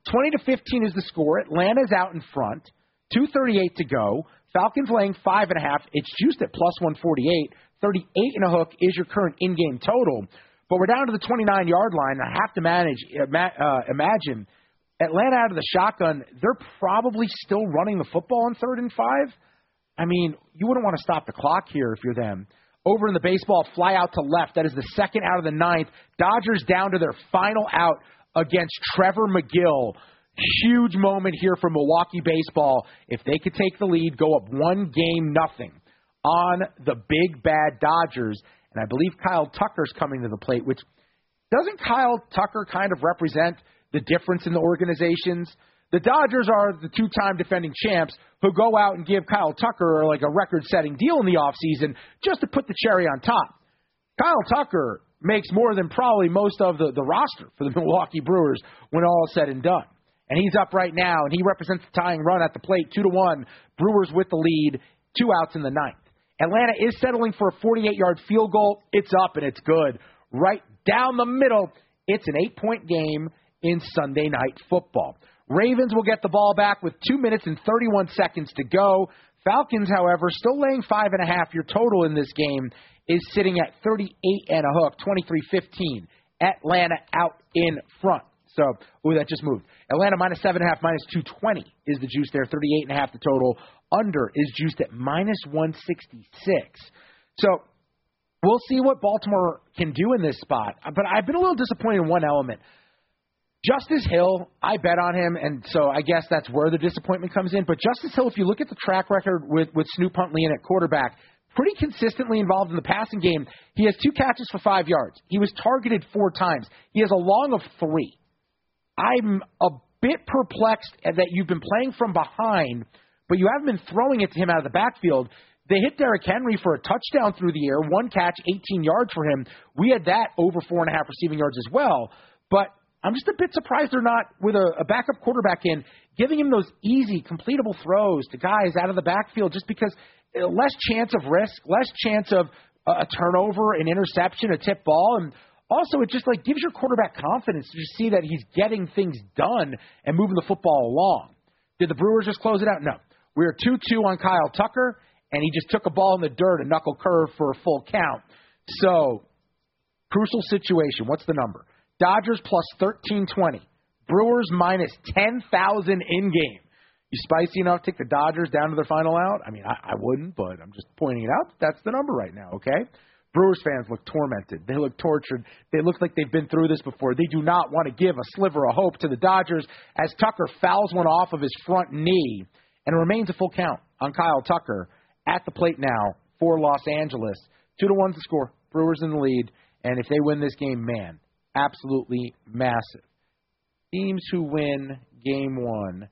20-15 is the score. Atlanta's out in front. 2:38 to go. Falcons laying 5.5. It's juiced at plus 148. 38 and a hook is your current in-game total. But we're down to the 29-yard line. I have to imagine Atlanta out of the shotgun, they're probably still running the football on 3rd and 5. I mean, you wouldn't want to stop the clock here if you're them. Over in the baseball, fly out to left. That is the second out of the 9th. Dodgers down to their final out against Trevor McGill. Huge moment here for Milwaukee baseball. If they could take the lead, go up 1-0 on the big bad Dodgers. And I believe Kyle Tucker's coming to the plate, which doesn't Kyle Tucker kind of represent the difference in the organizations? The Dodgers are the 2-time defending champs who go out and give Kyle Tucker like a record-setting deal in the offseason just to put the cherry on top. Kyle Tucker makes more than probably most of the roster for the Milwaukee Brewers when all is said and done. And he's up right now, and he represents the tying run at the plate, 2-1. Brewers with the lead, 2 outs in the 9th. Atlanta is settling for a 48-yard field goal. It's up, and it's good. Right down the middle, it's an 8-point game in Sunday Night Football. Ravens will get the ball back with 2 minutes and 31 seconds to go. Falcons, however, still laying 5.5. Your total in this game is sitting at 38 and a hook, 23-15. Atlanta out in front. So, that just moved. Atlanta minus 7.5, minus 220 is the juice there. 38.5 the total. Under is juiced at minus 166. So, we'll see what Baltimore can do in this spot. But I've been a little disappointed in one element. Justice Hill, I bet on him, and so I guess that's where the disappointment comes in. But Justice Hill, if you look at the track record with Snoop Huntley in at quarterback, pretty consistently involved in the passing game. He has 2 catches for 5 yards. He was targeted 4 times. He has a long of 3. I'm a bit perplexed that you've been playing from behind, but you haven't been throwing it to him out of the backfield. They hit Derrick Henry for a touchdown through the air, 1 catch, 18 yards for him. We had that over 4.5 receiving yards as well. But I'm just a bit surprised they're not, with a backup quarterback in, giving him those easy, completable throws to guys out of the backfield just because less chance of risk, less chance of a turnover, an interception, a tip ball, and also it just like gives your quarterback confidence to just see that he's getting things done and moving the football along. Did the Brewers just close it out? No. We are 2-2 on Kyle Tucker, and he just took a ball in the dirt, a knuckle curve for a full count. So, crucial situation. What's the number? Dodgers plus 1320. Brewers minus 10,000 in-game. You spicy enough to take the Dodgers down to their final out? I mean, I wouldn't, but I'm just pointing it out. That's the number right now, okay? Brewers fans look tormented. They look tortured. They look like they've been through this before. They do not want to give a sliver of hope to the Dodgers as Tucker fouls one off of his front knee, and it remains a full count on Kyle Tucker at the plate now for Los Angeles. 2-1 to score. Brewers in the lead, and if they win this game, man, absolutely massive. Teams who win Game 1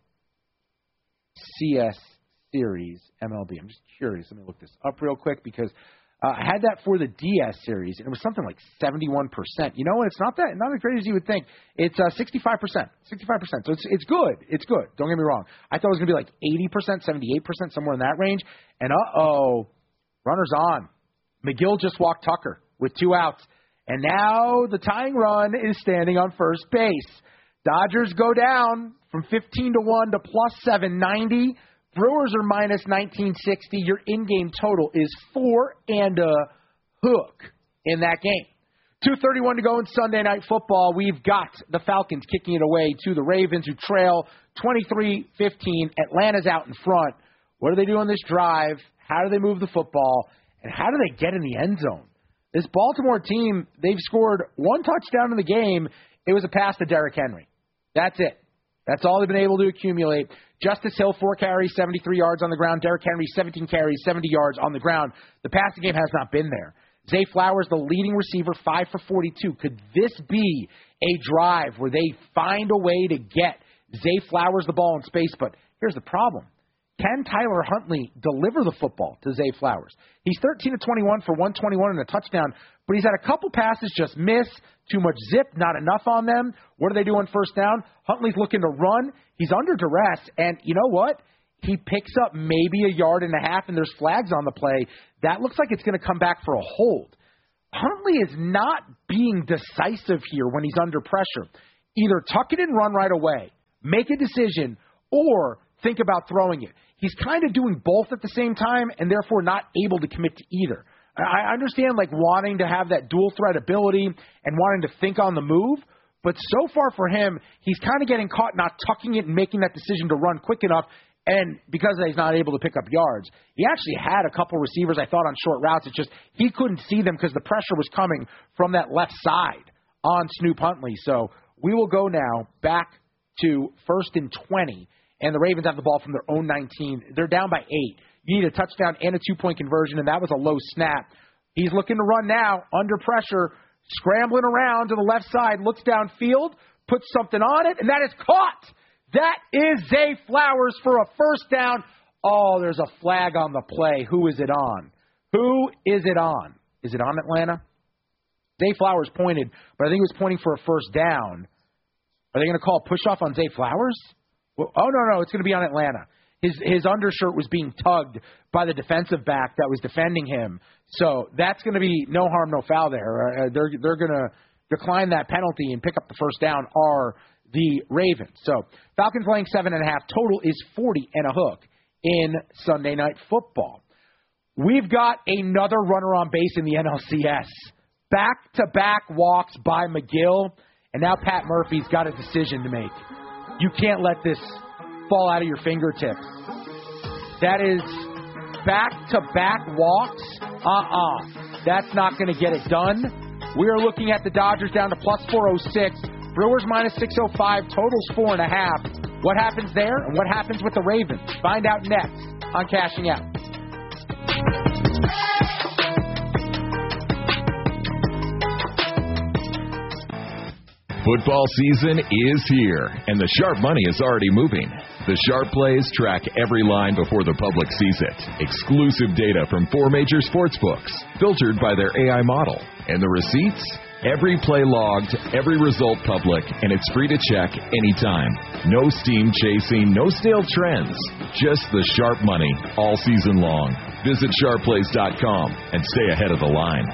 CS Series MLB. I'm just curious. Let me look this up real quick because I had that for the DS Series, and it was something like 71%. You know what? It's not as great as you would think. It's 65%. 65%. So it's good. It's good. Don't get me wrong. I thought it was going to be like 80%, 78%, somewhere in that range. And runners on. McGill just walked Tucker with 2 outs. And now the tying run is standing on first base. Dodgers go down from 15-1 to plus 790. Brewers are minus 1960. Your in-game total is 4 and a hook in that game. 2:31 to go in Sunday Night Football. We've got the Falcons kicking it away to the Ravens, who trail 23-15. Atlanta's out in front. What do they do on this drive? How do they move the football? And how do they get in the end zone? This Baltimore team, they've scored 1 touchdown in the game. It was a pass to Derrick Henry. That's it. That's all they've been able to accumulate. Justice Hill, 4 carries, 73 yards on the ground. Derrick Henry, 17 carries, 70 yards on the ground. The passing game has not been there. Zay Flowers, the leading receiver, 5 for 42. Could this be a drive where they find a way to get Zay Flowers the ball in space? But here's the problem. Can Tyler Huntley deliver the football to Zay Flowers? He's 13-21 for 121 and a touchdown, but he's had a couple passes just miss, too much zip, not enough on them. What do they do on first down? Huntley's looking to run. He's under duress, and you know what? He picks up maybe 1.5 yards, and there's flags on the play. That looks like it's going to come back for a hold. Huntley is not being decisive here when he's under pressure. Either tuck it and run right away, make a decision, or think about throwing it. He's kind of doing both at the same time and therefore not able to commit to either. I understand like wanting to have that dual threat ability and wanting to think on the move, but so far for him, he's kind of getting caught not tucking it and making that decision to run quick enough. And because he's not able to pick up yards, he actually had a couple receivers, I thought, on short routes. It's just he couldn't see them because the pressure was coming from that left side on Snoop Huntley. So we will go now back to 1st and 20, and the Ravens have the ball from their own 19. They're down by 8. You need a touchdown and a 2-point conversion, and that was a low snap. He's looking to run now, under pressure, scrambling around to the left side, looks downfield, puts something on it, and that is caught. That is Zay Flowers for a first down. Oh, there's a flag on the play. Who is it on? Who is it on? Is it on Atlanta? Zay Flowers pointed, but I think he was pointing for a first down. Are they going to call push-off on Zay Flowers? Well, oh, no, it's going to be on Atlanta. His undershirt was being tugged by the defensive back that was defending him. So that's going to be no harm, no foul there. They're going to decline that penalty and pick up the first down are the Ravens. So Falcons laying 7.5. Total is 40 and a hook in Sunday Night Football. We've got another runner on base in the NLCS. Back-to-back walks by McGill, and now Pat Murphy's got a decision to make. You can't let this fall out of your fingertips. That is back-to-back walks? That's not going to get it done. We are looking at the Dodgers down to plus 406. Brewers minus 605. Totals 4.5. What happens there and what happens with the Ravens? Find out next on Cashing Out. Football season is here, and the sharp money is already moving. The Sharp Plays track every line before the public sees it. Exclusive data from 4 major sports books, filtered by their AI model. And the receipts? Every play logged, every result public, and it's free to check anytime. No steam chasing, no stale trends. Just the sharp money all season long. Visit sharpplays.com and stay ahead of the line.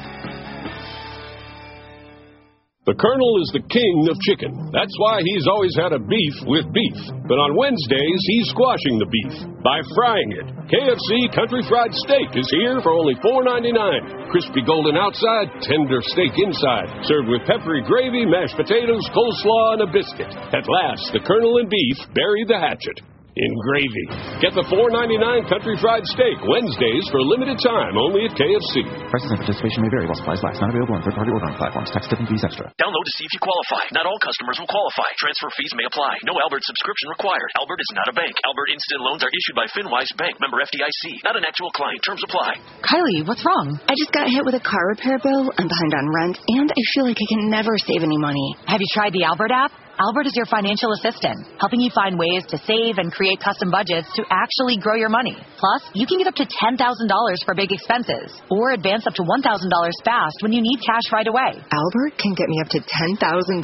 The Colonel is the king of chicken. That's why he's always had a beef with beef. But on Wednesdays, he's squashing the beef by frying it. KFC Country Fried Steak is here for only $4.99. Crispy golden outside, tender steak inside. Served with peppery gravy, mashed potatoes, coleslaw, and a biscuit. At last, the Colonel and beef bury the hatchet in gravy. Get the $4.99 Country Fried Steak Wednesdays for a limited time only at KFC. Prices and participation may vary while supplies last. Not available on third-party ordering platforms. Tax, tip, and fees extra. Download to see if you qualify. Not all customers will qualify. Transfer fees may apply. No Albert subscription required. Albert is not a bank. Albert Instant Loans are issued by FinWise Bank, member FDIC. Not an actual client. Terms apply. Kylie, what's wrong? I just got hit with a car repair bill. I'm behind on rent, and I feel like I can never save any money. Have you tried the Albert app? Albert is your financial assistant, helping you find ways to save and create custom budgets to actually grow your money. Plus, you can get up to $10,000 for big expenses, or advance up to $1,000 fast when you need cash right away. Albert can get me up to $10,000?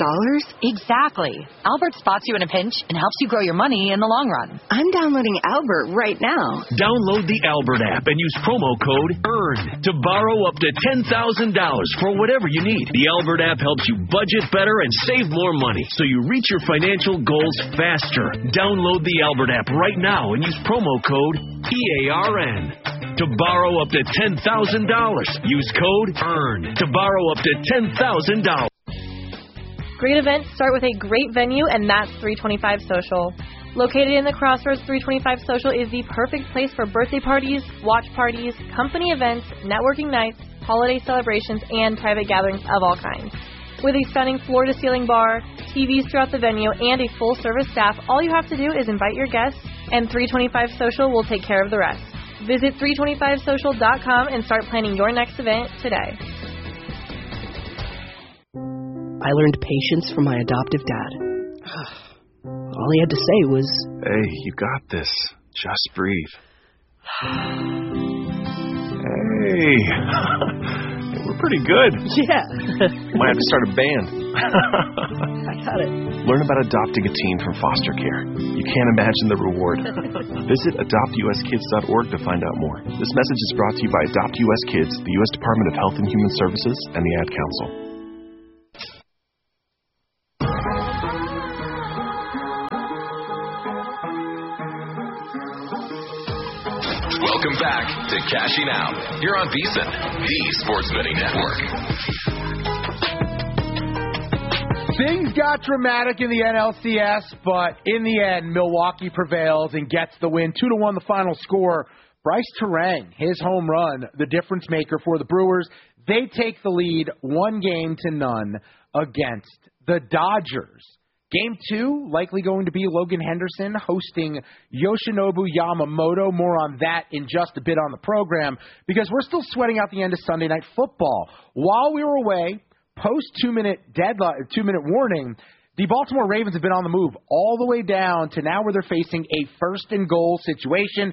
Exactly. Albert spots you in a pinch and helps you grow your money in the long run. I'm downloading Albert right now. Download the Albert app and use promo code EARN to borrow up to $10,000 for whatever you need. The Albert app helps you budget better and save more money, so you reach your financial goals faster. Download the Albert app right now and use promo code EARN to borrow up to $10,000. Use code EARN to borrow up to $10,000. Great events start with a great venue, and that's 325 Social. Located in the Crossroads, 325 Social is the perfect place for birthday parties, watch parties, company events, networking nights, holiday celebrations, and private gatherings of all kinds. With a stunning floor-to-ceiling bar, TVs throughout the venue, and a full-service staff, all you have to do is invite your guests, and 325 Social will take care of the rest. Visit 325social.com and start planning your next event today. I learned patience from my adoptive dad. All he had to say was, "Hey, you got this. Just breathe." Hey. We're pretty good. Yeah. Might have to start a band. I got it. Learn about adopting a teen from foster care. You can't imagine the reward. Visit adoptuskids.org to find out more. This message is brought to you by Adopt US Kids, the U.S. Department of Health and Human Services, and the Ad Council. Welcome back to Cashing Out. You're on VSiN, the Sports Betting Network. Things got dramatic in the NLCS, but in the end, Milwaukee prevails and gets the win. 2-1 the final score. Bryce Terang, his home run, the difference maker for the Brewers. They take the lead 1-0 against the Dodgers. Game 2, likely going to be Logan Henderson hosting Yoshinobu Yamamoto. More on that in just a bit on the program, because we're still sweating out the end of Sunday Night Football. While we were away, post 2-minute warning, the Baltimore Ravens have been on the move all the way down to now where they're facing a first-and-goal situation.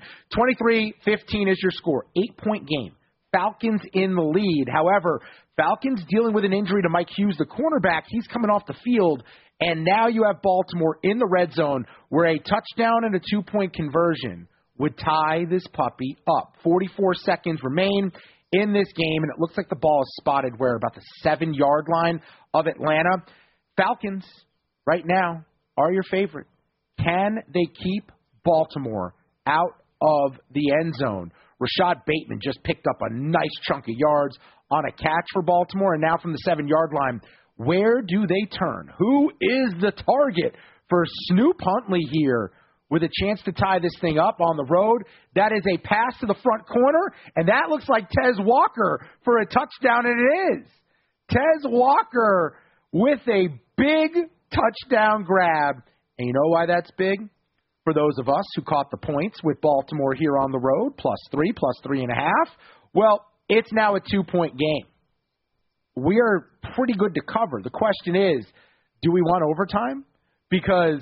23-15 is your score. 8-point game. Falcons in the lead. However, Falcons dealing with an injury to Mike Hughes, the cornerback. He's coming off the field, and now you have Baltimore in the red zone where a touchdown and a 2-point conversion would tie this puppy up. 44 seconds remain in this game, and it looks like the ball is spotted where? About the 7-yard line of Atlanta. Falcons, right now, are your favorite. Can they keep Baltimore out of the end zone? Rashad Bateman just picked up a nice chunk of yards on a catch for Baltimore, and now from the 7-yard line, where do they turn? Who is the target for Snoop Huntley here with a chance to tie this thing up on the road? That is a pass to the front corner, and that looks like Tez Walker for a touchdown, and it is. Tez Walker with a big touchdown grab, and you know why that's big? For those of us who caught the points with Baltimore here on the road, +3, +3.5, well, it's now a 2-point game. We are pretty good to cover. The question is, do we want overtime? Because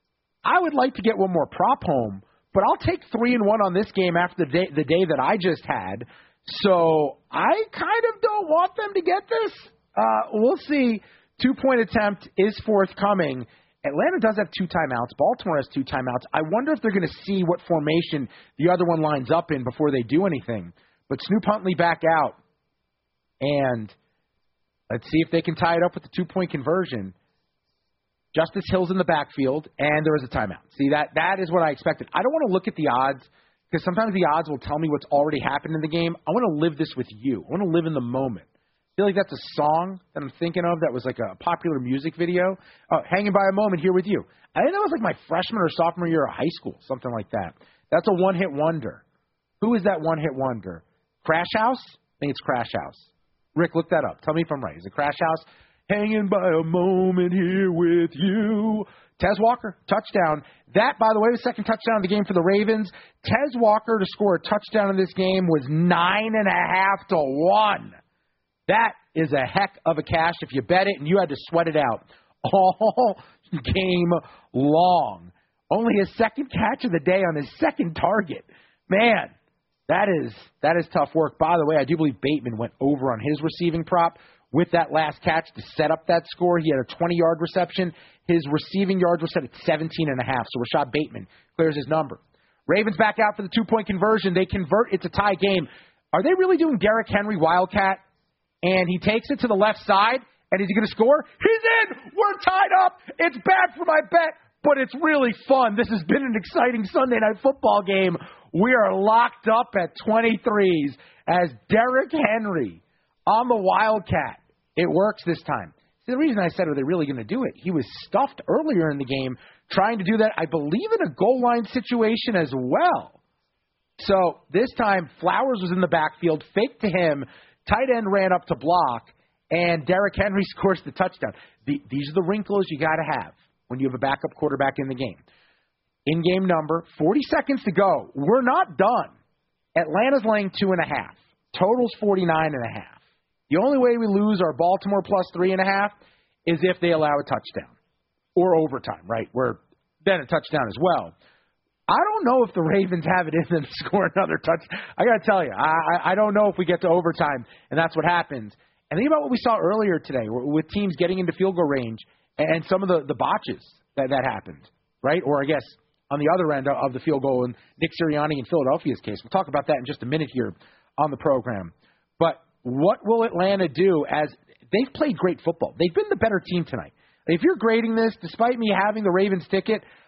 I would like to get one more prop home, but I'll take 3-1 on this game after the day that I just had. So I kind of don't want them to get this. We'll see. 2-point attempt is forthcoming. Atlanta does have 2 timeouts. Baltimore has 2 timeouts. I wonder if they're going to see what formation the other one lines up in before they do anything. But Snoop Huntley back out. And let's see if they can tie it up with the 2-point conversion. Justice Hill's in the backfield, and there is a timeout. See, that is what I expected. I don't want to look at the odds, because sometimes the odds will tell me what's already happened in the game. I want to live this with you. I want to live in the moment. I feel like that's a song that I'm thinking of that was like a popular music video. Hanging by a Moment here with you. I think that was like my freshman or sophomore year of high school, something like that. That's a one-hit wonder. Who is that one-hit wonder? Crash House? I think it's Crash House. Rick, look that up. Tell me if I'm right. Is it Crash House? Hanging by a moment here with you. Tez Walker, touchdown. That, by the way, the second touchdown of the game for the Ravens. Tez Walker to score a touchdown in this game was 9.5 to 1. That is a heck of a cash if you bet it, and you had to sweat it out all game long. Only his second catch of the day on his second target. Man, that is tough work. By the way, I do believe Bateman went over on his receiving prop with that last catch to set up that score. He had a 20-yard reception. His receiving yards were set at 17.5, so Rashad Bateman clears his number. Ravens back out for the 2-point conversion. They convert. It's a tie game. Are they really doing Derrick Henry Wildcat? And he takes it to the left side, and is he going to score? He's in! We're tied up! It's bad for my bet, but it's really fun. This has been an exciting Sunday Night Football game. We are locked up at 23s as Derrick Henry on the Wildcat. It works this time. See, the reason I said, are they really going to do it? He was stuffed earlier in the game trying to do that, I believe, in a goal line situation as well. So this time, Flowers was in the backfield, faked to him, tight end ran up to block, and Derrick Henry scores the touchdown. These are the wrinkles you got to have when you have a backup quarterback in the game. In-game number, 40 seconds to go. We're not done. Atlanta's laying 2.5. Total's 49.5. The only way we lose our Baltimore +3.5 is if they allow a touchdown or overtime, right? Where then a touchdown as well. I don't know if the Ravens have it in them to score another touchdown. I got to tell you, I don't know if we get to overtime and that's what happens. And think about what we saw earlier today with teams getting into field goal range and some of the botches that happened, right? Or I guess on the other end of the field goal in Nick Sirianni in Philadelphia's case. We'll talk about that in just a minute here on the program. But what will Atlanta do as they've played great football? They've been the better team tonight. If you're grading this, despite me having the Ravens ticket,